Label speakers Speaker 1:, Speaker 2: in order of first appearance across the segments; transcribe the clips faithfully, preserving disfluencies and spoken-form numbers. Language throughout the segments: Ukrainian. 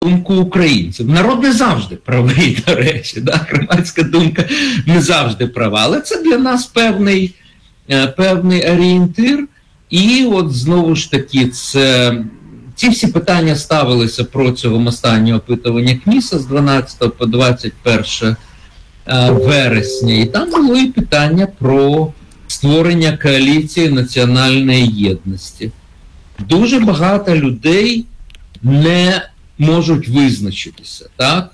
Speaker 1: думку українців. Народ не завжди правий, до речі, да? Громадська думка не завжди права, але це для нас певний, певний орієнтир. І от знову ж таки, це, ці всі питання ставилися протягом останнього опитування КМІСа з дванадцятого по двадцять перше вересня. І там було і питання про створення коаліції національної єдності. Дуже багато людей не можуть визначитися, так?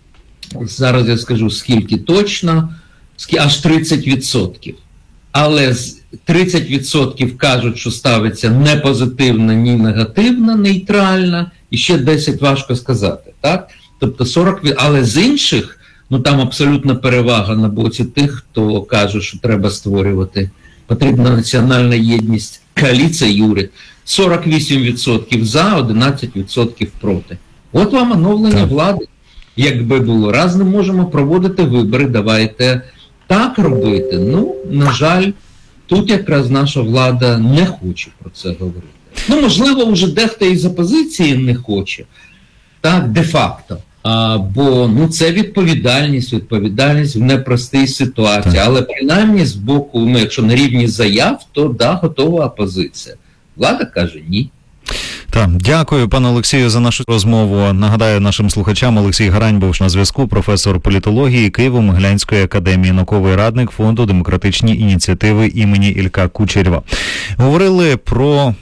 Speaker 1: Зараз я скажу, скільки точно, аж тридцять відсотків. Але тридцять відсотків кажуть, що ставиться не позитивно, ні негативно, нейтрально, і ще десять важко сказати, так? Тобто сорок відсотків, але з інших, ну там абсолютна перевага на боці тих, хто каже, що треба створювати, потрібна національна єдність, коаліція Юри, сорок вісім відсотків за, одинадцять відсотків проти. От вам оновлення влади. Якби було, раз не можемо проводити вибори, давайте так робити. Ну, на жаль, тут якраз наша влада не хоче про це говорити. Ну, можливо, вже дехто із опозиції не хоче, так, де-факто. А, бо, ну, це відповідальність, відповідальність в непростій ситуації. Але принаймні з боку, ну, якщо на рівні заяв, то да, готова опозиція. Влада каже ні.
Speaker 2: Так, дякую, пане Олексію, за нашу розмову. Нагадаю нашим слухачам, Олексій Гарань був на зв'язку, професор політології Києво-Могилянської академії, науковий радник Фонду демократичні ініціативи імені Ілька Кучерєва. Говорили про,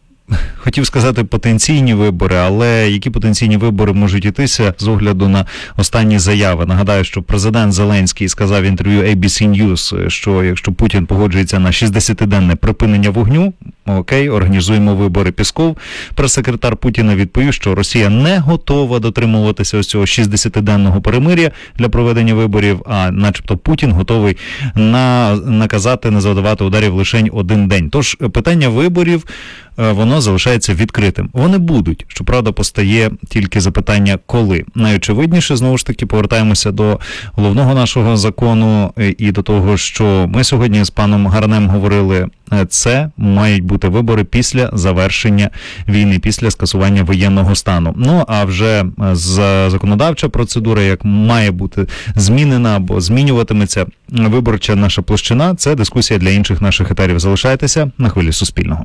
Speaker 2: хотів сказати, потенційні вибори, але які потенційні вибори можуть йтися з огляду на останні заяви. Нагадаю, що президент Зеленський сказав в інтерв'ю ей бі сі News, що якщо Путін погоджується на шістдесятиденне припинення вогню, окей, організуємо вибори. Пісков, прес-секретар Путіна, відповів, що Росія не готова дотримуватися ось цього шістдесятиденного перемир'я для проведення виборів, а начебто Путін готовий на, наказати не завдавати ударів лише один день. Тож питання виборів, воно залишається відкритим. Вони будуть. Щоправда, постає тільки запитання «коли?». Найочевидніше, знову ж таки, повертаємося до головного нашого закону і до того, що ми сьогодні з паном Гаранем говорили, це мають бути вибори після завершення війни, після скасування воєнного стану. Ну, а вже законодавча процедура, як має бути змінена або змінюватиметься виборча наша площина, це дискусія для інших наших етерів. Залишайтеся на хвилі Суспільного.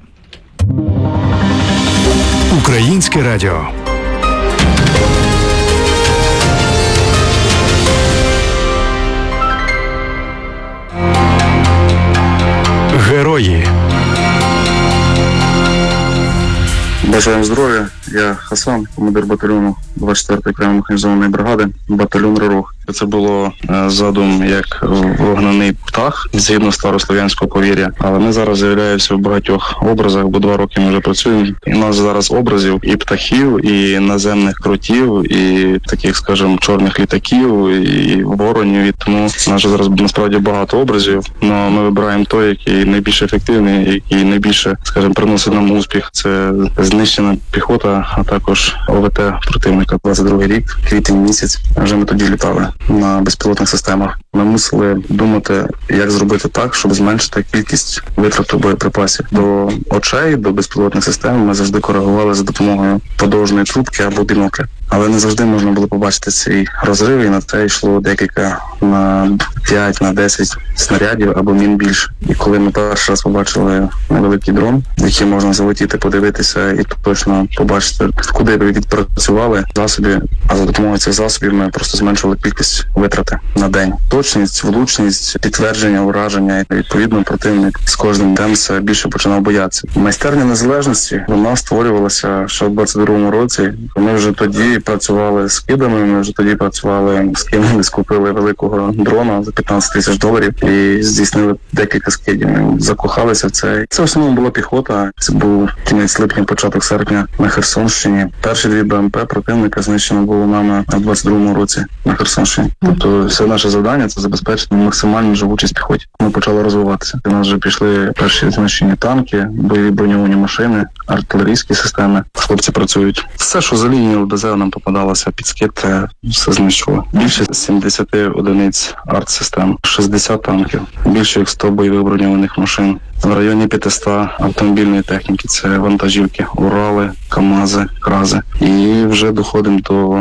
Speaker 3: Українське радіо. Герої.
Speaker 4: Бажаємо здоров'я. Я Хасан, командир батальйону двадцять четвертої окремої механізованої бригади, батальйон «Ророх». Це було задум як вогняний птах, згідно старослов'янського повір'я. Але ми зараз з'являємося в багатьох образах, бо два роки ми вже працюємо. І у нас зараз образів і птахів, і наземних кротів, і таких, скажімо, чорних літаків, і воронів. І тому у нас зараз насправді багато образів. Але ми вибираємо той, який найбільш ефективний, який найбільше, скажімо, приносить нам успіх. Це знищена піхота, а також о ве те противника. двадцять другий рік, квітень місяць, вже ми тоді літали на безпілотних системах. Ми мусили думати, як зробити так, щоб зменшити кількість витрату боєприпасів. До очей, до безпілотних систем ми завжди коригували за допомогою подовженої трубки або бінокля. Але не завжди можна було побачити цей розрив, і на це йшло декілька, на п'ять, на десять снарядів або мін більше. І коли ми перший раз побачили невеликий дрон, який можна залетіти, подивитися і точно побачити, куди ви відпрацювали засоби, а за допомогою цих засобів ми просто зменшували кількість витрати на день. Точність, влучність, підтвердження, ураження, і відповідно противник з кожним днем все більше починав боятися. Майстерня незалежності, вона створювалася ще в двадцять другому році. Ми вже тоді працювали з кидами, ми вже тоді працювали з ким, скупили великого дрона за п'ятнадцять тисяч доларів і здійснили декілька скидів. Ми закохалися в це. Це в основному була піхота. Це був кінець липня, початок серпня на Херсонщині. Перші дві бе ем пе противника знищено було нами в двадцять другому році на Херсонщині. Тобто все наше завдання – це забезпечити максимальну живучість піхоті. Ми почали розвиватися. У нас вже пішли перші знищені танки, бойові броньовані машини, артилерійські системи. Хлопці працюють. Все, що за лінією ел де зет нам попадалося під скид, це все знищило. Більше сімдесят одиниць арт-систем, шістдесят танків, більше як сто бойових броньованих машин. В районі п'ятсот автомобільної техніки, це вантажівки, Урали, КАМАЗи, КРАЗи. І вже доходимо до